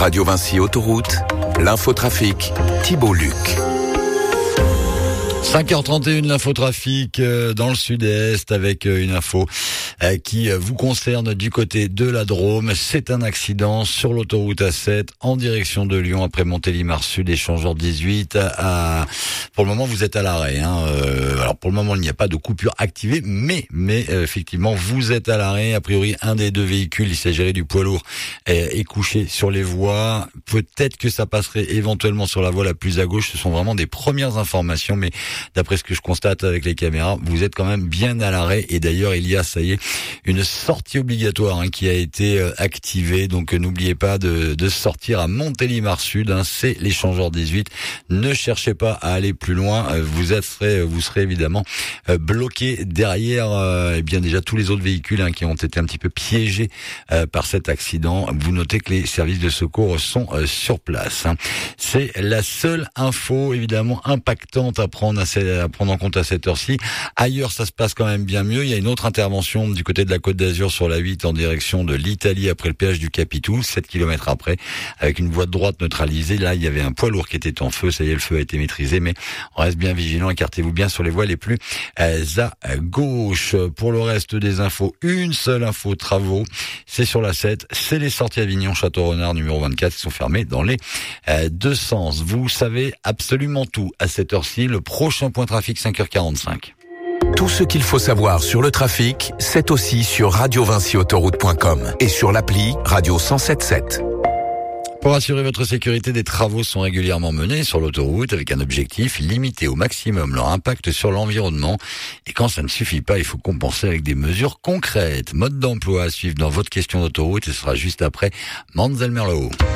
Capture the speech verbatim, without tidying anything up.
Radio Vinci Autoroute, l'infotrafic, Thibault Luc. cinq heures trente et une, l'infotrafic dans le sud-est avec une info qui vous concerne du côté de la Drôme. C'est un accident sur l'autoroute A sept en direction de Lyon après Montélimar Sud, échangeur dix-huit. À... Pour le moment, vous êtes à l'arrêt. Hein. Euh, alors pour le moment, il n'y a pas de coupure activée, mais mais euh, effectivement, vous êtes à l'arrêt. A priori, un des deux véhicules, il s'agirait du poids lourd, est, est couché sur les voies. Peut-être que ça passerait éventuellement sur la voie la plus à gauche. Ce sont vraiment des premières informations, mais d'après ce que je constate avec les caméras, vous êtes quand même bien à l'arrêt. Et d'ailleurs, il y a, ça y est, une sortie obligatoire hein, qui a été euh, activée. Donc euh, n'oubliez pas de, de sortir à Montélimar Sud. Hein, c'est l'échangeur dix-huit. Ne cherchez pas à aller plus loin. Euh, vous êtes, serez, vous serez évidemment euh, bloqué derrière euh, eh bien déjà tous les autres véhicules hein, qui ont été un petit peu piégés euh, par cet accident. Vous notez que les services de secours sont euh, sur place. Hein. C'est la seule info évidemment impactante à prendre à à prendre en compte à cette heure-ci. Ailleurs, ça se passe quand même bien mieux. Il y a une autre intervention du côté de la Côte d'Azur sur la huit en direction de l'Italie après le péage du Capitou, sept kilomètres après, avec une voie de droite neutralisée. Là, il y avait un poids lourd qui était en feu. Ça y est, le feu a été maîtrisé, mais on reste bien vigilant. Écartez-vous bien sur les voies les plus à gauche. Pour le reste des infos, une seule info travaux. C'est sur la sept. C'est les sorties Avignon-Château-Renard numéro vingt-quatre qui sont fermées dans les deux sens. Vous savez absolument tout à cette heure-ci. Le prochain point trafic, cinq heures quarante-cinq. Tout ce qu'il faut savoir sur le trafic, c'est aussi sur radio vinci autoroute point com et sur l'appli Radio cent sept sept. Pour assurer votre sécurité, des travaux sont régulièrement menés sur l'autoroute avec un objectif, limiter au maximum leur impact sur l'environnement. Et quand ça ne suffit pas, il faut compenser avec des mesures concrètes. Mode d'emploi à suivre dans votre question d'autoroute et ce sera juste après Manzel Merlot.